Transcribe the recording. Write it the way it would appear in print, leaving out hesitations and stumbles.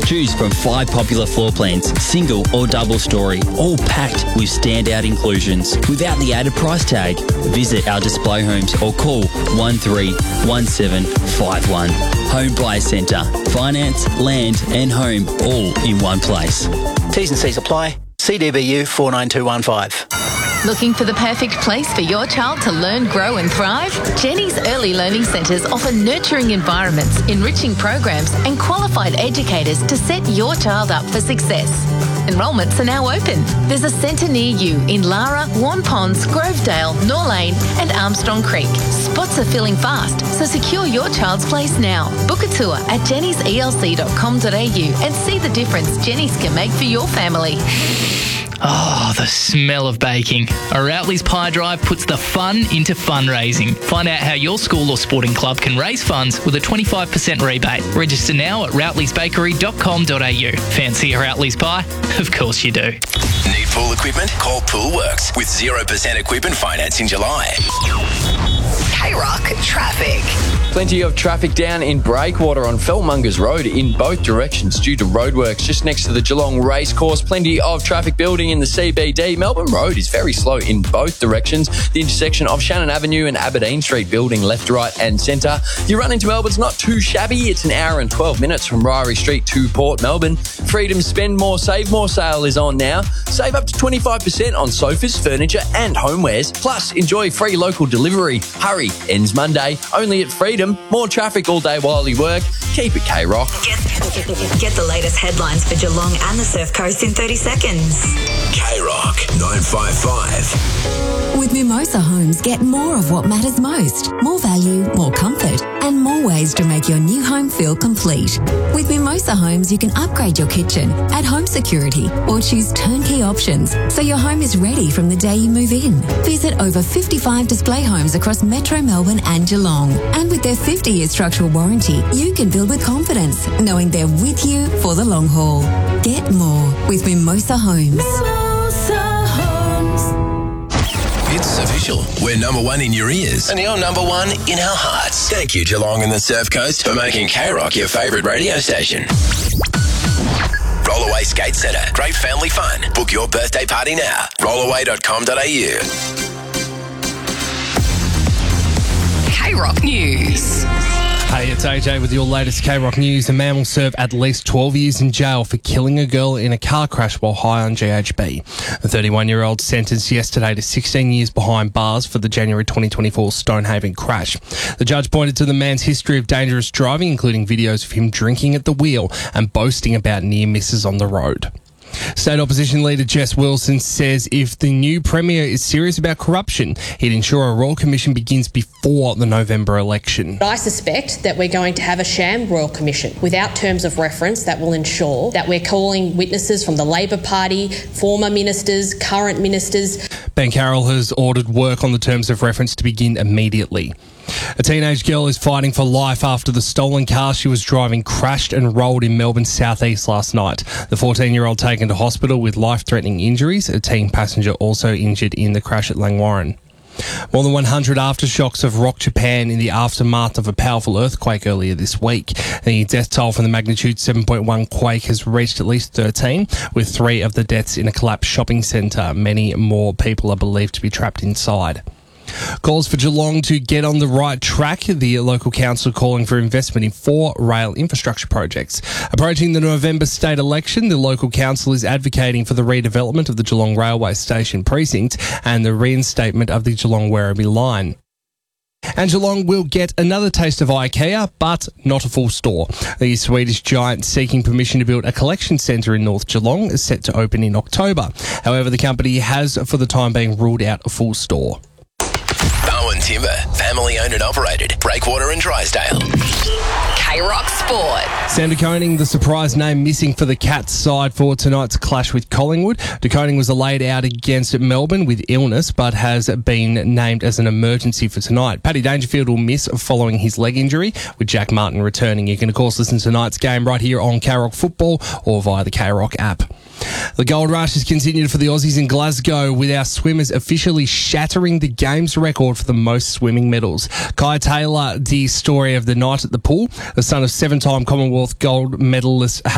Choose from 5 popular floor plans, single or double story, all packed with standout inclusions without the added price tag. Visit our display homes or call 131751. Home Buyer Centre. Finance, land and home all in one place. T's and C's apply. CDBU 49215. Looking for the perfect place for your child to learn, grow and thrive? Jenny's Early Learning Centres offer nurturing environments, enriching programs and qualified educators to set your child up for success. Enrolments are now open. There's a centre near you in Lara, Warn Ponds, Grovedale, Norlane and Armstrong Creek. Spots are filling fast, so secure your child's place now. Book a tour at jennyselc.com.au and see the difference Jenny's can make for your family. Oh, the smell of baking. O'Routley's Pie Drive puts the fun into fundraising. Find out how your school or sporting club can raise funds with a 25% rebate. Register now at routleysbakery.com.au. Fancy a Routley's Pie? Of course you do. Need pool equipment? Call Poolworks with 0% equipment finance in July. K-Rock traffic. Plenty of traffic down in Breakwater on Fellmongers Road in both directions due to roadworks just next to the Geelong Racecourse. Plenty of traffic building in the CBD. Melbourne Road is very slow in both directions. The intersection of Shannon Avenue and Aberdeen Street building left, right and centre. You run into Melbourne's not too shabby. It's an hour and 12 minutes from Ryrie Street to Port Melbourne. Freedom Spend More, Save More sale is on now. Save up to 25% on sofas, furniture and homewares. Plus, enjoy free local delivery. Hurry, ends Monday. Only at Freedom. More traffic all day while you work. Keep it K-Rock. Get the latest headlines for Geelong and the Surf Coast in 30 seconds. K-Rock 955. With Mimosa Homes, get more of what matters most. More value, more comfort, and more ways to make your new home feel complete. With Mimosa Homes, you can upgrade your kitchen, add home security, or choose turnkey options so your home is ready from the day you move in. Visit over 55 display homes across Metro Melbourne and Geelong. And with their 50-year structural warranty, you can build with confidence, knowing they're with you for the long haul. Get more with Mimosa Homes. Mimosa Homes. It's official. We're number 1 in your ears and you're number 1 in our hearts. Thank you, Geelong and the Surf Coast, for making K-Rock your favourite radio station. Rollaway Skate Centre. Great family fun. Book your birthday party now. Rollaway.com.au. K-Rock News. Hey, it's AJ with your latest K-Rock news. A man will serve at least 12 years in jail for killing a girl in a car crash while high on GHB. The 31-year-old sentenced yesterday to 16 years behind bars for the January 2024 Stonehaven crash. The judge pointed to the man's history of dangerous driving, including videos of him drinking at the wheel and boasting about near misses on the road. State Opposition Leader Jess Wilson says if the new Premier is serious about corruption, he'd ensure a Royal Commission begins before the November election. I suspect that we're going to have a sham Royal Commission without terms of reference that will ensure that we're calling witnesses from the Labor Party, former ministers, current ministers. Ben Carroll has ordered work on the terms of reference to begin immediately. A teenage girl is fighting for life after the stolen car she was driving crashed and rolled in Melbourne's southeast last night. The 14-year-old taken to hospital with life-threatening injuries. A teen passenger also injured in the crash at Langwarrin. More than 100 aftershocks have rocked Japan in the aftermath of a powerful earthquake earlier this week. The death toll from the magnitude 7.1 quake has reached at least 13, with 3 of the deaths in a collapsed shopping centre. Many more people are believed to be trapped inside. Calls for Geelong to get on the right track. The local council calling for investment in 4 rail infrastructure projects. Approaching the November state election, the local council is advocating for the redevelopment of the Geelong Railway Station precinct and the reinstatement of the Geelong-Werribee line. And Geelong will get another taste of IKEA, but not a full store. The Swedish giant seeking permission to build a collection centre in North Geelong is set to open in October. However, the company has, for the time being, ruled out a full store. Bowen Timber, family owned and operated. Breakwater and Drysdale. K-Rock Sport. Sam De Koning, the surprise name missing for the Cats side for tonight's clash with Collingwood. De Koning was laid out against Melbourne with illness, but has been named as an emergency for tonight. Paddy Dangerfield will miss following his leg injury, with Jack Martin returning. You can, of course, listen to tonight's game right here on K-Rock Football or via the K-Rock app. The gold rush has continued for the Aussies in Glasgow, with our swimmers officially shattering the game's record for the most swimming medals. Kai Taylor, the story of the night at the pool, the son of 7-time Commonwealth gold medalist